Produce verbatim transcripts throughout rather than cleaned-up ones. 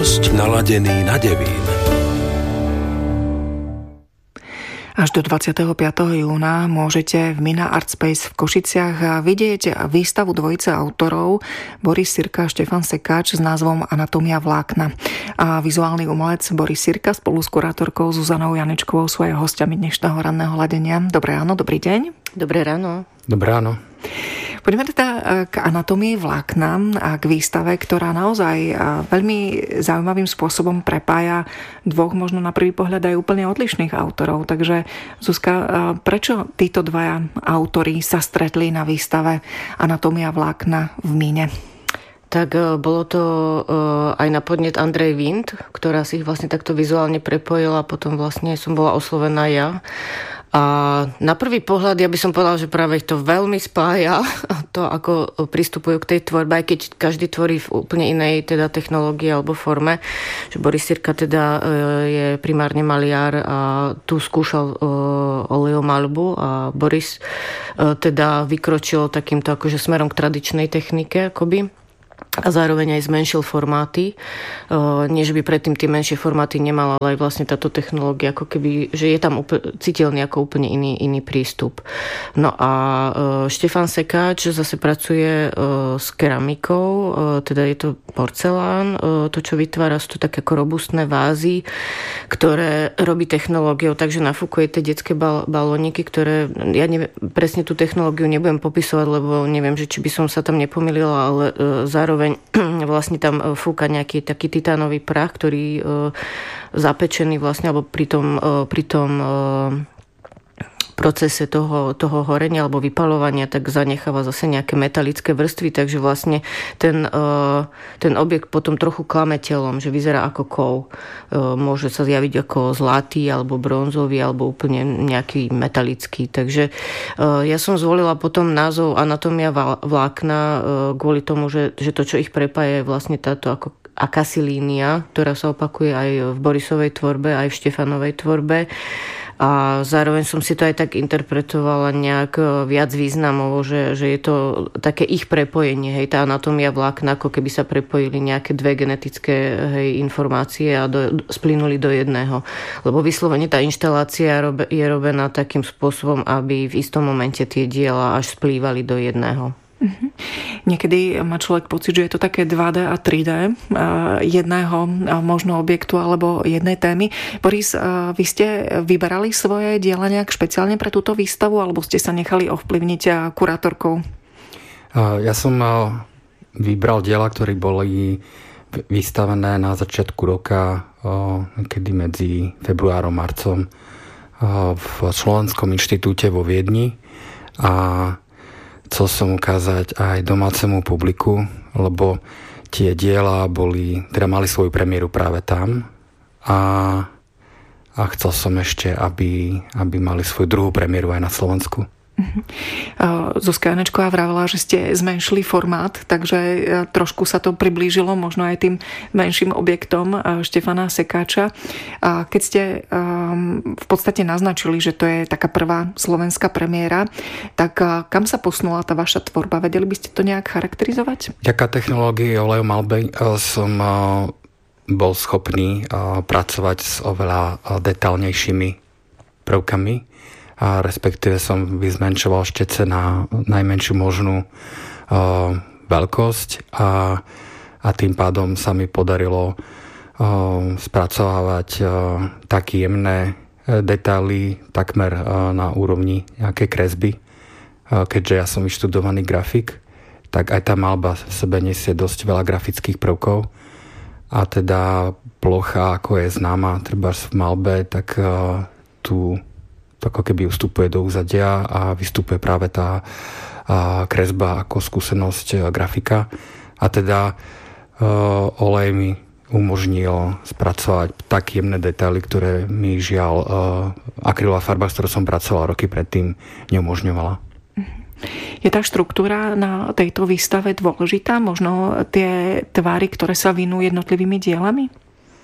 Host naladený na Devín. Až do dvadsiateho piateho júna môžete v Mina Artspace v Košiciach vidieť výstavu dvojice autorov Boris Sirka a Štefan Sekáč s názvom Anatómia vlákna. A vizuálny umelec Boris Sirka spolu s kurátorkou Zuzanou Janečkovou sú aj hostiami dnešného ranného ladenia. Dobré ráno, dobrý deň. Dobré ráno. Dobré ráno. Poďme teda k anatómii vlákna a k výstave, ktorá naozaj veľmi zaujímavým spôsobom prepája dvoch možno na prvý pohľad aj úplne odlišných autorov. Takže Zuzka, prečo títo dvaja autori sa stretli na výstave Anatómia vlákna v Míne? Tak bolo to aj na podnet Andrej Wind, ktorá si ich vlastne takto vizuálne prepojila, potom vlastne som bola oslovená ja. A na prvý pohľad ja by som povedala, že práve ich to veľmi spája, to ako pristupujú k tej tvorbe, aj keď každý tvorí v úplne inej teda technológii alebo forme. Že Boris Sirka teda je primárne maliar a tu skúšal oleomalbu a Boris teda vykročil takýmto akože smerom k tradičnej technike akoby. A zároveň aj zmenšil formáty. Nie, že by predtým tie menšie formáty nemal, ale aj vlastne táto technológia, ako keby, že je tam úplne, citeľný ako úplne iný, iný prístup. No a Štefan Sekáč zase pracuje s keramikou, teda je to porcelán. To, čo vytvára, sú to také ako robustné vázy, ktoré robí technológiou, takže nafúkuje tie detské bal- balóniky, ktoré, ja neviem, presne tú technológiu nebudem popisovať, lebo neviem, že či by som sa tam nepomýlila, ale zároveň vlastne tam fúka nejaký taký titánový prach, ktorý e, zapečený vlastne, alebo pri tom, e, pri tom e, procese toho, toho horenia alebo vypaľovania, tak zanecháva zase nejaké metalické vrstvy, takže vlastne ten, e, ten objekt potom trochu klame telom, že vyzerá ako kov. E, môže sa zjaviť ako zlatý alebo bronzový alebo úplne nejaký metalický. Takže e, ja som zvolila potom názov Anatómia vlákna e, kvôli tomu, že, že to, čo ich prepája, je vlastne táto ako akási línia, ktorá sa opakuje aj v Borisovej tvorbe, aj v Štefanovej tvorbe. A zároveň som si to aj tak interpretovala nejak viac významovo, že, že je to také ich prepojenie, hej, tá anatómia vlákna, ako keby sa prepojili nejaké dve genetické, hej, informácie a do, splynuli do jedného. Lebo vyslovene tá inštalácia je robená takým spôsobom, aby v istom momente tie diela až splývali do jedného. Mm-hmm. Niekedy má človek pocit, že je to také dva dé a tri dé jedného možno objektu alebo jednej témy. Boris, vy ste vyberali svoje diela nejak špeciálne pre túto výstavu alebo ste sa nechali ovplyvniť kurátorkou? Ja som vybral diela, ktoré boli vystavené na začiatku roka, kedy medzi februárom a marcom v Slovenskom inštitúte vo Viedni a chcel som ukázať aj domácemu publiku, lebo tie diela boli, teda mali svoju premiéru práve tam a, a chcel som ešte, aby, aby mali svoju druhú premiéru aj na Slovensku. Uh-huh. Zuzka Janečková vravela, že ste zmenšili formát, takže trošku sa to priblížilo možno aj tým menším objektom Štefana Sekáča. A keď ste um, v podstate naznačili, že to je taká prvá slovenská premiéra, tak uh, kam sa posunula tá vaša tvorba? Vedeli by ste to nejak charakterizovať? Vďaka technológii oleomalby uh, som uh, bol schopný uh, pracovať s oveľa uh, detailnejšími prvkami. A respektíve som vyzmenšoval štece na najmenšiu možnú uh, veľkosť a, a tým pádom sa mi podarilo uh, spracovávať uh, také jemné uh, detaily takmer uh, na úrovni nejakej kresby. Uh, keďže ja som vyštudovaný grafik, tak aj tá malba v sebe nesie dosť veľa grafických prvkov a teda plocha, ako je známa treba v malbe, tak uh, tu ako keby ustupuje do úzadia a vystupuje práve tá a, kresba ako skúsenosť a, grafika. A teda a, olej mi umožnil spracovať tak jemné detaily, ktoré mi žiaľ a, akrylová farba, s ktorou som pracoval roky predtým, neumožňovala. Je tá štruktúra na tejto výstave dôležitá? Možno tie tvary, ktoré sa vinú jednotlivými dielami?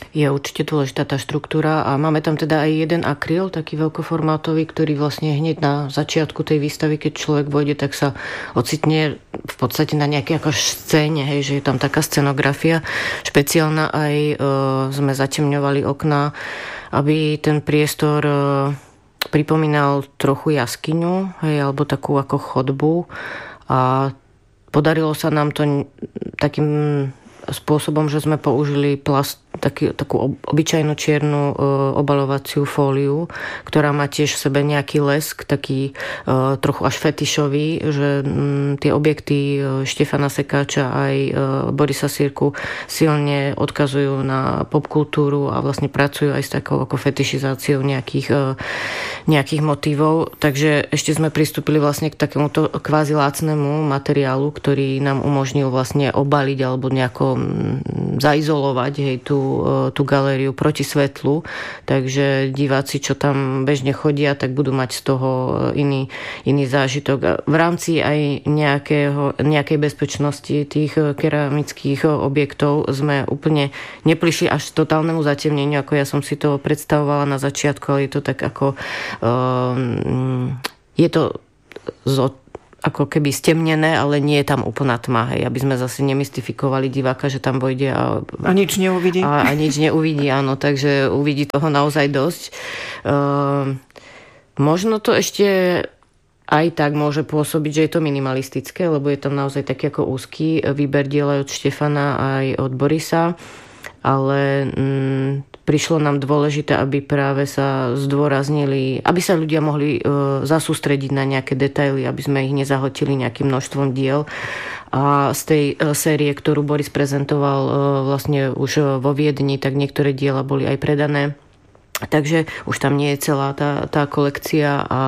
je určite dôležitá tá štruktúra a máme tam teda aj jeden akryl, taký veľkoformátový, ktorý vlastne hneď na začiatku tej výstavy, keď človek vojde, tak sa ocitne v podstate na nejakej ako scéne, hej, že je tam taká scenografia špeciálna, aj e, sme zatemňovali okná, aby ten priestor e, pripomínal trochu jaskyňu, hej, alebo takú ako chodbu a podarilo sa nám to takým spôsobom, že sme použili plast, taký, takú obyčajnú čiernu e, obalovaciu fóliu, ktorá má tiež v sebe nejaký lesk, taký e, trochu až fetišový, že m, tie objekty e, Štefana Sekáča aj e, Borisa Sirku silne odkazujú na popkultúru a vlastne pracujú aj s takou ako fetišizáciou nejakých, e, nejakých motívov. Takže ešte sme pristúpili vlastne k takémuto kvázi lácnemu materiálu, ktorý nám umožnil vlastne obaliť alebo nejako zaizolovať, hej, tú, tú galériu proti svetlu, takže diváci, čo tam bežne chodia, tak budú mať z toho iný, iný zážitok. A v rámci aj nejakého, nejakej bezpečnosti tých keramických objektov sme úplne neprišli až k totálnemu zatemneniu, ako ja som si to predstavovala na začiatku, ale je to tak ako um, je to zo ako keby stemnené, ale nie je tam úplná tma, hej, aby sme zase nemystifikovali diváka, že tam vojde a, a nič neuvidí. A, a nič neuvidí, áno, takže uvidí toho naozaj dosť. Uh, možno to ešte aj tak môže pôsobiť, že je to minimalistické, lebo je tam naozaj taký ako úzky výber diela od Štefana aj od Borisa, ale mm, prišlo nám dôležité, aby práve sa zdôraznili, aby sa ľudia mohli e, zasústrediť na nejaké detaily, aby sme ich nezahotili nejakým množstvom diel. A z tej e, série, ktorú Boris prezentoval e, vlastne už vo Viedni, tak niektoré diela boli aj predané. Takže už tam nie je celá tá, tá kolekcia a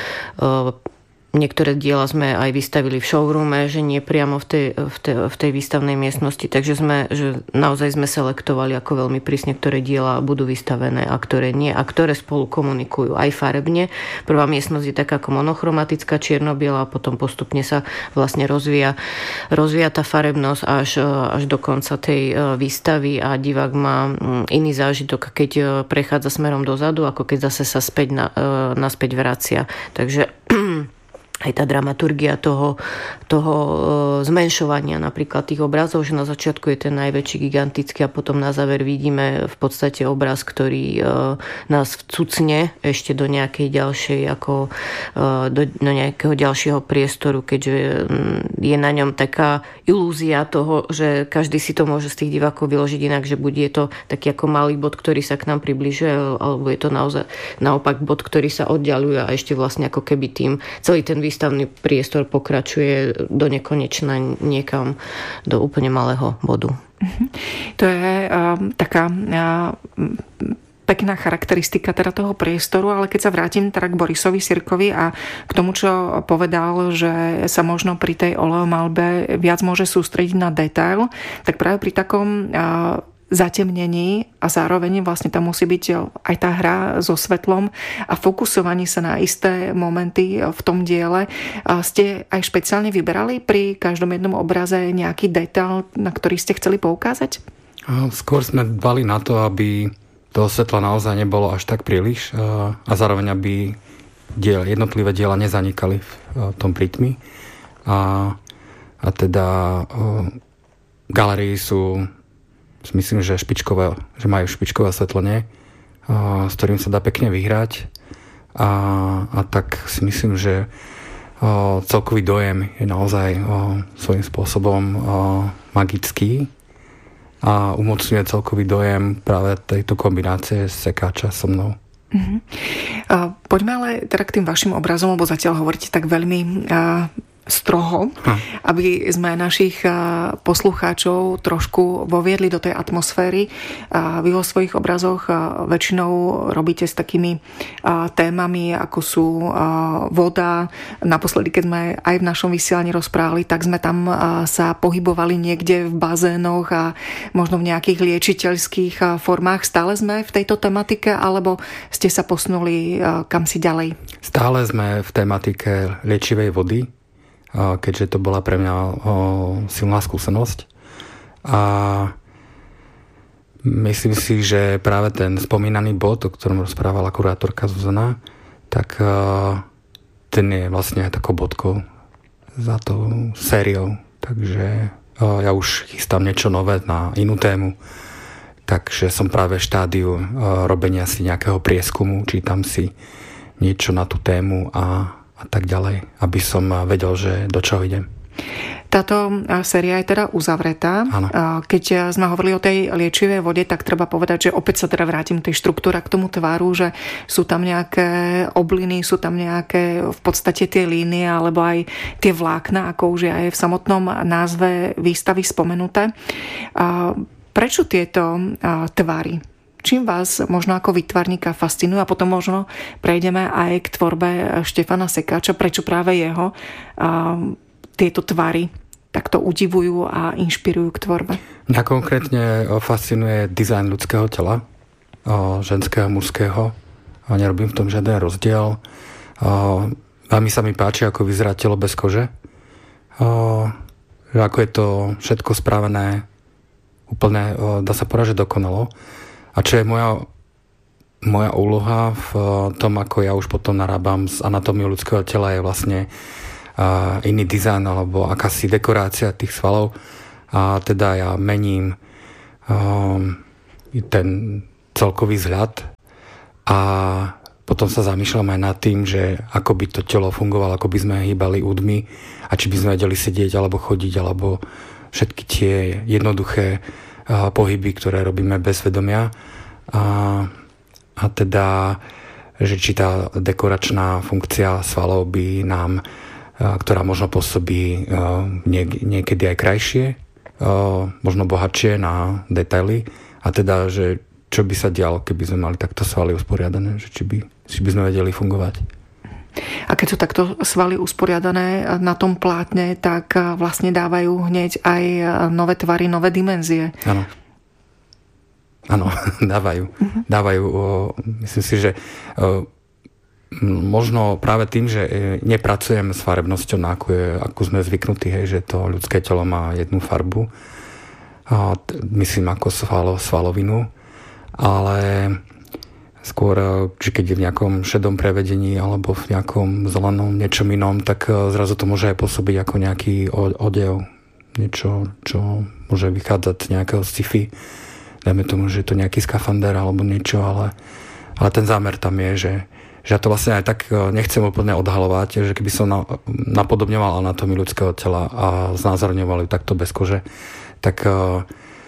e, niektoré diela sme aj vystavili v showroome, že nie priamo v tej, v tej, v tej výstavnej miestnosti. Takže sme, že naozaj sme selektovali ako veľmi prísne, ktoré diela budú vystavené a ktoré nie. A ktoré spolu komunikujú aj farebne. Prvá miestnosť je taká ako monochromatická čierno-biela a potom postupne sa vlastne rozvíja, rozvíja tá farebnosť až, až do konca tej výstavy a divák má iný zážitok, keď prechádza smerom dozadu, ako keď zase sa späť na, naspäť vracia. Takže aj tá dramaturgia toho, toho zmenšovania napríklad tých obrazov, že na začiatku je ten najväčší gigantický a potom na záver vidíme v podstate obraz, ktorý nás vcucne ešte do nejakej ďalšej ako do, do nejakého ďalšieho priestoru, keďže je na ňom taká ilúzia toho, že každý si to môže z tých divákov vyložiť inak, že bude to taký ako malý bod, ktorý sa k nám približuje, alebo je to naozaj naopak bod, ktorý sa oddialuje a ešte vlastne ako keby tým celý ten výstavný priestor pokračuje do nekonečna niekam do úplne malého bodu. To je uh, taká uh, pekná charakteristika teda toho priestoru, ale keď sa vrátim teda k Borisovi Sirkovi a k tomu, čo povedal, že sa možno pri tej oleomalbe viac môže sústrediť na detail, tak práve pri takom uh, zatemnení a zároveň vlastne tam musí byť aj tá hra so svetlom a fokusovanie sa na isté momenty v tom diele. Ste aj špeciálne vyberali pri každom jednom obraze nejaký detail, na ktorý ste chceli poukázať? Skôr sme dbali na to, aby toho svetla naozaj nebolo až tak príliš a zároveň aby diel, jednotlivé diela nezanikali v tom prítmi. A, a teda galerii sú myslím, že špičkové, že majú špičkové osvetlenie, s ktorým sa dá pekne vyhrať a, a tak si myslím, že o, celkový dojem je naozaj o, svojím spôsobom o, magický a umocňuje celkový dojem práve tejto kombinácie Sekáča so mnou. Mm-hmm. Uh, poďme ale teda k tým vašim obrazom, lebo zatiaľ hovoríte tak veľmi uh, stroho, hm. aby sme našich poslucháčov trošku voviedli do tej atmosféry. Vy vo svojich obrazoch väčšinou robíte s takými témami, ako sú voda. Naposledy, keď sme aj v našom vysielaní rozprávali, tak sme tam sa pohybovali niekde v bazénoch a možno v nejakých liečiteľských formách. Stále sme v tejto tematike, alebo ste sa posunuli kam si ďalej? Stále sme v tematike liečivej vody, keďže to bola pre mňa o, silná skúsenosť. A Myslím si, že práve ten spomínaný bod, o ktorom rozprávala kurátorka Zuzana, tak ten je vlastne takou bodkou za tou sériou. Takže ja už chystám niečo nové na inú tému. Takže som práve v štádiu robenia si nejakého prieskumu, čítam si niečo na tú tému a, a tak ďalej, aby som vedel, že do čoho idem. Táto séria je teda uzavretá. Áno. Keď sme hovorili o tej liečivej vode, tak treba povedať, že opäť sa teda vrátim tej štruktúre k tomu tvaru, že sú tam nejaké obliny, sú tam nejaké v podstate tie línie alebo aj tie vlákna, ako už je aj v samotnom názve výstavy spomenuté. Prečo tieto tvary? Čím vás možno ako výtvarníka fascinujú? A potom možno prejdeme aj k tvorbe Štefana Sekáča. Prečo práve jeho tieto tvary takto udivujú a inšpirujú k tvorbe? Mňa konkrétne fascinuje dizajn ľudského tela, ženského, mužského. Nerobím v tom žiaden rozdiel. Veľmi sa mi páči, ako vyzerá telo bez kože. Ako je to všetko spravené úplne, dá sa povedať, že dokonalo. A čo je moja, moja úloha v tom, ako ja už potom narábam s anatómiou ľudského tela, je vlastne Uh, iný dizajn alebo akási dekorácia tých svalov a teda ja mením um, ten celkový vzhľad a potom sa zamýšľam aj nad tým, že ako by to telo fungovalo, ako by sme hýbali údmi a či by sme vedeli sedieť alebo chodiť alebo všetky tie jednoduché uh, pohyby, ktoré robíme bez vedomia a, a teda, že či tá dekoračná funkcia svalov by nám ktorá možno pôsobí niekedy aj krajšie, možno bohatšie na detaily. A teda, že čo by sa dialo, keby sme mali takto svaly usporiadané, že či by, či by sme vedeli fungovať. A keď sú takto svaly usporiadané na tom plátne, tak vlastne dávajú hneď aj nové tvary, nové dimenzie. Áno. Áno, dávajú. Uh-huh. Dávajú. Myslím si, že možno práve tým, že nepracujem s farebnosťou, na akú, je, akú sme zvyknutí, hej, že to ľudské telo má jednu farbu. A t- myslím ako svalo, svalovinu. Ale skôr, že keď je v nejakom šedom prevedení alebo v nejakom zelenom niečom inom, tak zrazu to môže aj pôsobiť ako nejaký odev. Niečo, čo môže vychádzať z nejakého sci-fi. Dajme tomu, že je to nejaký skafander alebo niečo, ale, ale ten zámer tam je, že že ja to vlastne aj tak nechcem úplne odhalovať, že keby som napodobňoval anatómiu ľudského tela a znázorňoval ju takto bez kože, tak uh,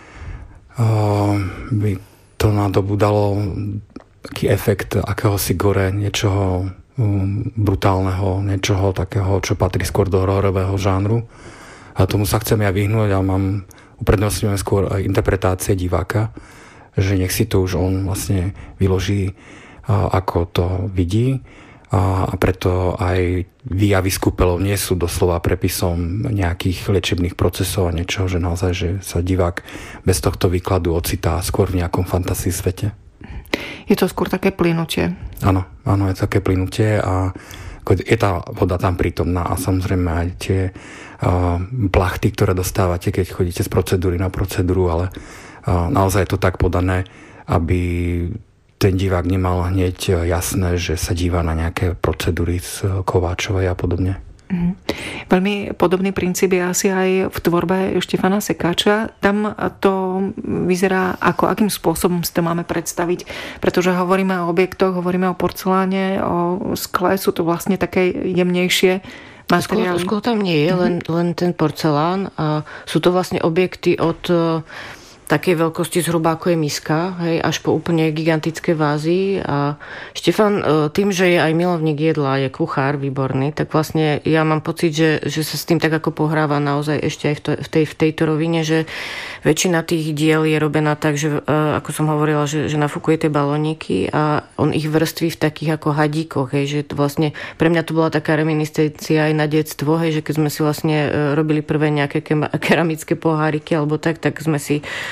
uh, by to na dobu dalo taký efekt akéhosi gore, niečoho um, brutálneho, niečoho takého, čo patrí skôr do hororového žánru. A tomu sa chcem ja vyhnúť a mám uprednostňujem skôr aj interpretácie diváka, že nech si to už on vlastne vyloží, ako to vidí, a preto aj výjavy z kúpeľov nie sú doslova prepisom nejakých liečebných procesov a niečoho, že naozaj, že sa divák bez tohto výkladu ocitá skôr v nejakom fantasy svete. Je to skôr také plynutie. Áno, áno, je to také plynutie a je tá voda tam prítomná a samozrejme aj tie uh, plachty, ktoré dostávate, keď chodíte z procedúry na procedúru, ale uh, naozaj je to tak podané, aby ten divák nemal hneď jasné, že sa díva na nejaké procedúry z Kováčovej a podobne. Mm. Veľmi podobný princíp je asi aj v tvorbe Štefana Sekáča. Tam to vyzerá ako, akým spôsobom si to máme predstaviť. Pretože hovoríme o objektoch, hovoríme o porceláne, o skle, sú to vlastne také jemnejšie materiály. Skôr tam nie je, mm-hmm. len, len ten porcelán. A sú to vlastne objekty od takej veľkosti zhruba ako je miska, hej, až po úplne gigantické vázy. A Štefan, tým, že je aj milovník jedla, je kuchár výborný, tak vlastne ja mám pocit, že, že sa s tým tak ako pohráva naozaj ešte aj v, to, v, tej, v tejto rovine, že väčšina tých diel je robená tak, že ako som hovorila, že, že nafúkuje tie balóniky a on ich vrství v takých ako hadíkoch, hej, že to vlastne pre mňa to bola taká reminiscencia aj na detstvo, hej, že keď sme si vlastne robili prvé nejaké keramické poháriky alebo tak, tak sme si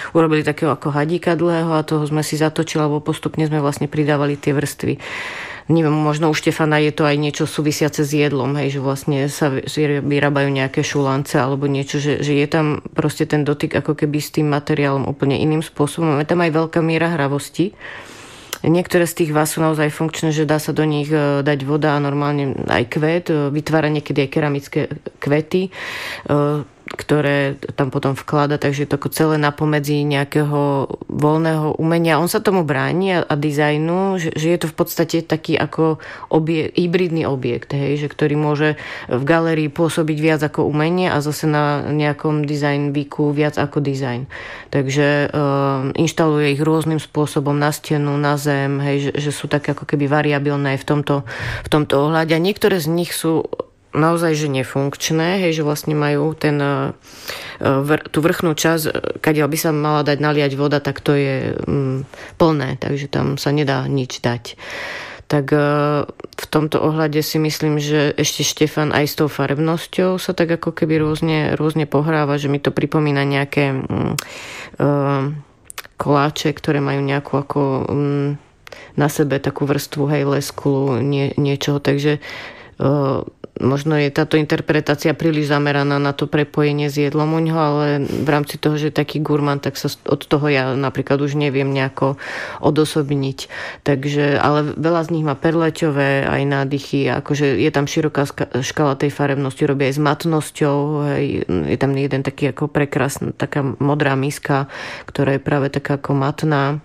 urobili takého ako hadíka dlhého a toho sme si zatočili, alebo postupne sme vlastne pridávali tie vrstvy. Neviem, možno u Štefana je to aj niečo súvisiace s jedlom, hej, že vlastne sa vyrábajú nejaké šulance alebo niečo, že, že je tam proste ten dotyk ako keby s tým materiálom úplne iným spôsobom. Je tam aj veľká miera hravosti. Niektoré z tých vás sú naozaj funkčné, že dá sa do nich dať voda a normálne aj kvet, vytvára niekedy aj keramické kvety, ktoré tam potom vklada, takže je to ako celé napomedzi nejakého voľného umenia. On sa tomu bráni a, a dizajnu, že, že je to v podstate taký ako objekt, hybridný objekt, hej, že ktorý môže v galérii pôsobiť viac ako umenie a zase na nejakom dizajn výku viac ako dizajn. Takže e, inštaluje ich rôznym spôsobom na stenu, na zem, hej, že, že sú také ako keby variabilné v tomto, v tomto ohľade. A niektoré z nich sú naozaj, že nefunkčné, hej, že vlastne majú ten, vr, tú vrchnú časť, kadiaľ by sa mala dať naliať voda, tak to je mm, plné, takže tam sa nedá nič dať. Tak v tomto ohľade si myslím, že ešte Štefan aj s tou farebnosťou sa tak ako keby rôzne, rôzne pohráva, že mi to pripomína nejaké mm, uh, koláče, ktoré majú nejakú ako mm, na sebe takú vrstvu, hej, leskulu, nie, niečoho, takže uh, možno je táto interpretácia príliš zameraná na to prepojenie s jedlom u ňoho, ale v rámci toho, že je taký gurmán, tak sa od toho ja napríklad už neviem nejako odosobniť. Takže, ale veľa z nich má perleťové aj nádychy, akože je tam široká škala tej farebnosti, robí aj s matnosťou, hej, je tam jeden taký ako prekrásna, taká modrá miska, ktorá je práve taká ako matná.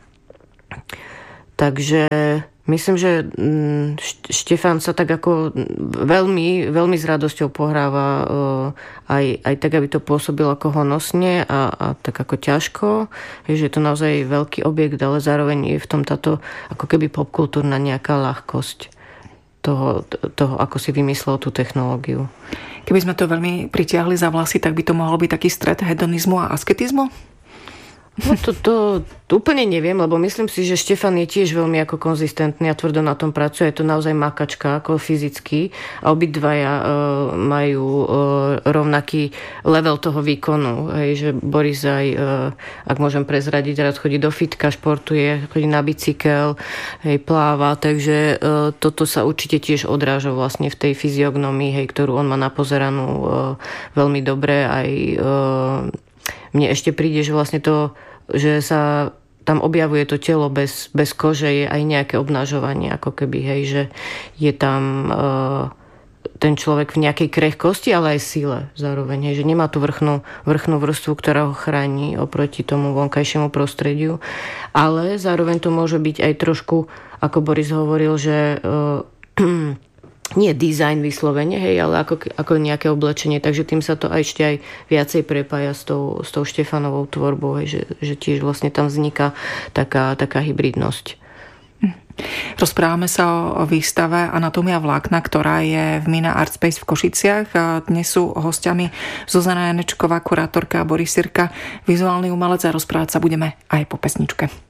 Takže myslím, že Štefan sa tak ako veľmi, veľmi s radosťou pohráva aj, aj tak, aby to pôsobilo ako honosne a, a tak ako ťažko. Je, že je to naozaj veľký objekt, ale zároveň je v tom táto ako keby popkultúrna nejaká ľahkosť toho, toho, ako si vymyslel tú technológiu. Keby sme to veľmi pritiahli za vlasy, tak by to mohol byť taký stret hedonizmu a asketizmu? No to, to, to úplne neviem, lebo myslím si, že Štefan je tiež veľmi ako konzistentný a tvrdo na tom pracuje. Je to naozaj makačka ako fyzicky a obidvaja e, majú e, rovnaký level toho výkonu. Hej, že Boris aj, e, ak môžem prezradiť, rád chodí do fitka, športuje, chodí na bicykel, hej, pláva, takže e, toto sa určite tiež odráža vlastne v tej fyziognomii, hej, ktorú on má napozeranú e, veľmi dobre. Aj e, mne ešte príde, že vlastne to, že sa tam objavuje to telo bez, bez kože, je aj nejaké obnažovanie, ako keby, hej, že je tam e, ten človek v nejakej krehkosti, ale aj sile zároveň, hej, že nemá tú vrchnú, vrchnú vrstvu, ktorá ho chráni oproti tomu vonkajšiemu prostrediu, ale zároveň to môže byť aj trošku, ako Boris hovoril, že e, nie dizajn vyslovene, hej, ale ako, ako nejaké oblečenie, takže tým sa to aj ešte aj viacej prepája s tou, s tou Štefanovou tvorbou, hej, že, že tiež vlastne tam vzniká taká, taká hybridnosť. Rozprávame sa o výstave Anatómia vlákna, ktorá je v Mina Art Space v Košiciach. Dnes sú hostiami Zuzana Janečková, kurátorka, a Boris Sirka, vizuálny umelec, a rozprávať sa budeme aj po pesničke.